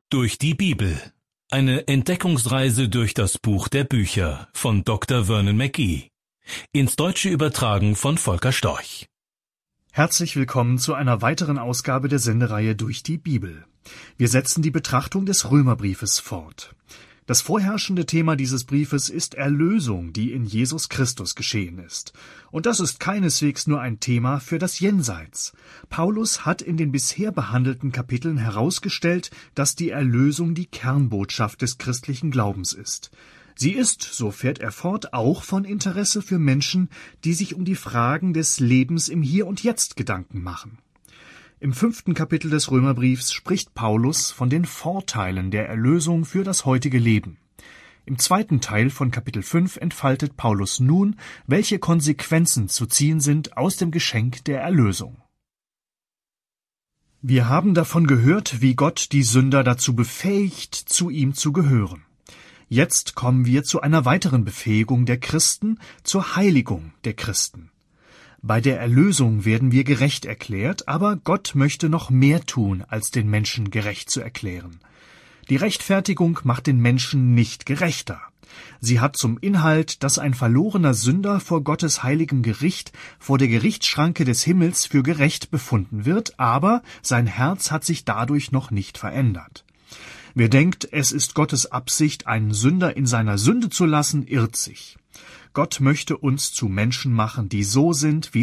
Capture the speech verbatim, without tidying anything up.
Durch die Bibel. Eine Entdeckungsreise durch das Buch der Bücher von Doktor Vernon McGee. Ins Deutsche übertragen von Volker Storch. Herzlich willkommen zu einer weiteren Ausgabe der Sendereihe Durch die Bibel. Wir setzen die Betrachtung des Römerbriefes fort. Das vorherrschende Thema dieses Briefes ist Erlösung, die in Jesus Christus geschehen ist. Und das ist keineswegs nur ein Thema für das Jenseits. Paulus hat in den bisher behandelten Kapiteln herausgestellt, dass die Erlösung die Kernbotschaft des christlichen Glaubens ist. Sie ist, so fährt er fort, auch von Interesse für Menschen, die sich um die Fragen des Lebens im Hier und Jetzt Gedanken machen. Im fünften Kapitel des Römerbriefs spricht Paulus von den Vorteilen der Erlösung für das heutige Leben. Im zweiten Teil von Kapitel fünf entfaltet Paulus nun, welche Konsequenzen zu ziehen sind aus dem Geschenk der Erlösung. Wir haben davon gehört, wie Gott die Sünder dazu befähigt, zu ihm zu gehören. Jetzt kommen wir zu einer weiteren Befähigung der Christen, zur Heiligung der Christen. Bei der Erlösung werden wir gerecht erklärt, aber Gott möchte noch mehr tun, als den Menschen gerecht zu erklären. Die Rechtfertigung macht den Menschen nicht gerechter. Sie hat zum Inhalt, dass ein verlorener Sünder vor Gottes heiligem Gericht, vor der Gerichtsschranke des Himmels für gerecht befunden wird, aber sein Herz hat sich dadurch noch nicht verändert. Wer denkt, es ist Gottes Absicht, einen Sünder in seiner Sünde zu lassen, irrt sich. Gott möchte uns zu Menschen machen, die so sind, wie